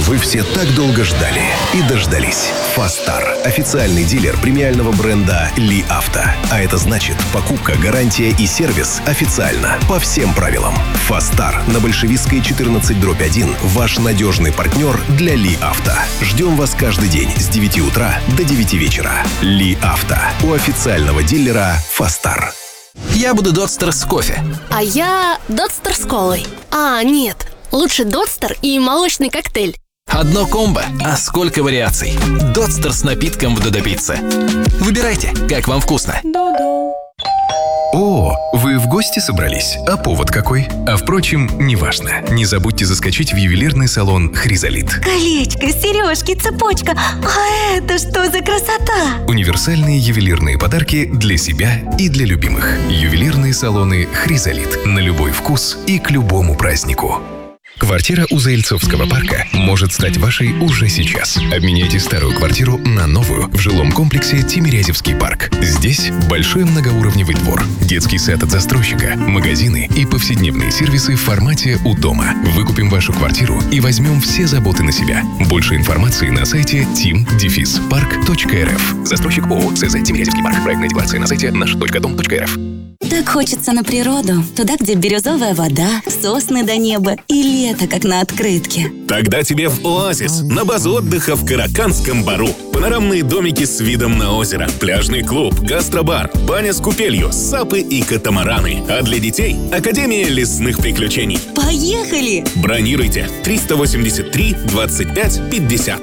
вы все так долго ждали и дождались. Фастар – официальный дилер премиального бренда Ли Авто. А это значит, покупка, гарантия и сервис официально, по всем правилам. Фастар на Большевистской 14/1 – ваш надежный партнер для Ли Авто. Ждем вас каждый день с 9 утра до 9 вечера. Ли Авто у официального дилера Фастар. Я буду Дотстер с кофе. А я Дотстер с колой. Нет, лучше Дотстер и молочный коктейль. Одно комбо, а сколько вариаций. Дотстер с напитком в Додо-пицце. Выбирайте, как вам вкусно. О, вы в гости собрались? А повод какой? А впрочем, неважно. Не забудьте заскочить в ювелирный салон «Хризолит». Колечко, сережки, цепочка. А это что за красота? Универсальные ювелирные подарки для себя и для любимых. Ювелирные салоны «Хризолит». На любой вкус и к любому празднику. Квартира у Заильцовского парка может стать вашей уже сейчас. Обменяйте старую квартиру на новую в жилом комплексе Тимирязевский парк. Здесь большой многоуровневый двор, детский сад от застройщика, магазины и повседневные сервисы в формате «У дома». Выкупим вашу квартиру и возьмем все заботы на себя. Больше информации на сайте tim-park.rf. Застройщик ООО ЦЗ Тимирязевский парк. Проектная декларация на сайте наш.дом.рф. Так хочется на природу, туда, где бирюзовая вода, сосны до неба и лето, как на открытке. Тогда тебе в оазис, на базу отдыха в Караканском бару. Панорамные домики с видом на озеро, пляжный клуб, гастробар, баня с купелью, сапы и катамараны. А для детей – Академия лесных приключений. Поехали! Бронируйте 383 25 50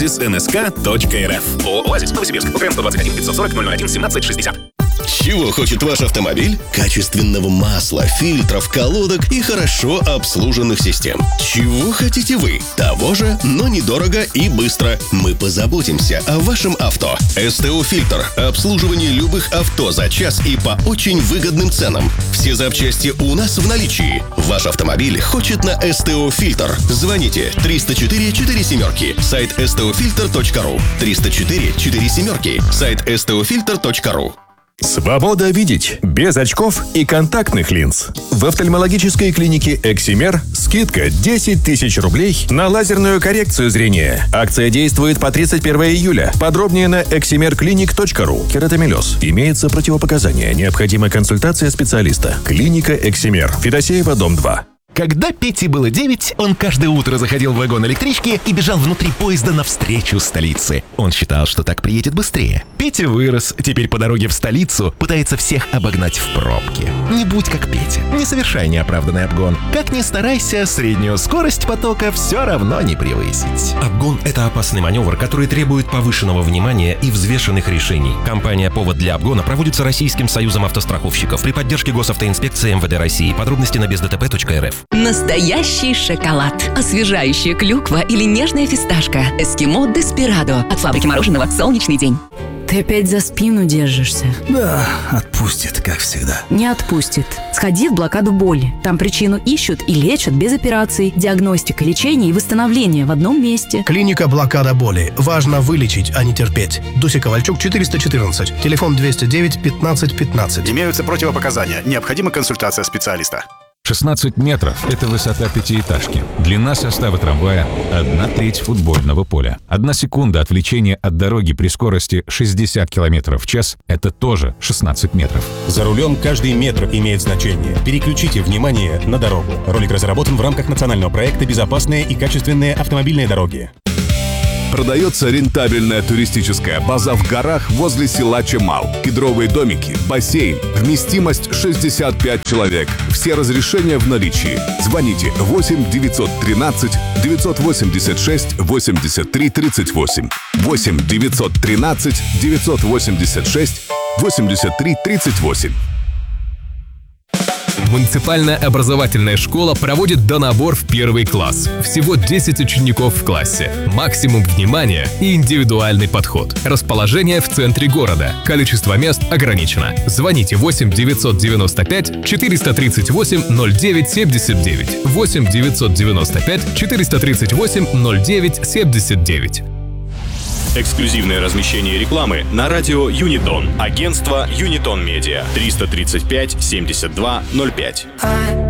oasisnsk.rf. ОАЗИС Новосибирск. УКМ 121 540 001 17 60. Чего хочет ваш автомобиль? Качественного масла, фильтров, колодок и хорошо обслуженных систем. Чего хотите вы? Того же, но недорого и быстро. Мы позаботимся о вашем авто. СТО Фильтр. Обслуживание любых авто за час и по очень выгодным ценам. Все запчасти у нас в наличии. Ваш автомобиль хочет на СТО Фильтр. Звоните 304 47. Сайт stofilter.ru. 304 47. Сайт stofilter.ru. Свобода видеть без очков и контактных линз. В офтальмологической клинике «Эксимер» скидка 10 тысяч рублей на лазерную коррекцию зрения. Акция действует по 31 июля. Подробнее на eximerclinic.ru. Кератомелез. Имеется противопоказания. Необходима консультация специалиста. Клиника «Эксимер». Федосеева, дом 2. Когда Пете было 9, он каждое утро заходил в вагон электрички и бежал внутри поезда навстречу столице. Он считал, что так приедет быстрее. Петя вырос, теперь по дороге в столицу пытается всех обогнать в пробке. Не будь как Петя, не совершай неоправданный обгон. Как ни старайся, среднюю скорость потока все равно не превысить. Обгон – это опасный маневр, который требует повышенного внимания и взвешенных решений. Кампания «Повод для обгона» проводится Российским союзом автостраховщиков при поддержке Госавтоинспекции МВД России. Подробности на бездтп.рф. Настоящий шоколад. Освежающая клюква или нежная фисташка. Эскимо Деспирадо. От фабрики мороженого «Солнечный день». Ты опять за спину держишься? Да, отпустит, как всегда. Не отпустит. Сходи в блокаду боли. Там причину ищут и лечат без операций. Диагностика, лечение и восстановление в одном месте. Клиника «Блокада боли». Важно вылечить, а не терпеть. Дуся Ковальчук, 414. Телефон 209 15 15. Имеются противопоказания. Необходима консультация специалиста. 16 метров – это высота пятиэтажки. Длина состава трамвая – 1/3 футбольного поля. 1 секунда отвлечения от дороги при скорости 60 км в час – это тоже 16 метров. За рулем каждый метр имеет значение. Переключите внимание на дорогу. Ролик разработан в рамках национального проекта «Безопасные и качественные автомобильные дороги». Продается рентабельная туристическая база в горах возле села Чемал. Кедровые домики, бассейн, вместимость 65 человек. Все разрешения в наличии. Звоните 8 913 986 83 38. 8 913 986 83 38. Муниципальная образовательная школа проводит донабор в 1 класс. Всего 10 учеников в классе. Максимум внимания и индивидуальный подход. Расположение в центре города. Количество мест ограничено. Звоните 8 995 438 09 79. 8 995 438 09 79. Эксклюзивное размещение рекламы на радио Юнитон. Агентство Юнитон Медиа. 335 72 05.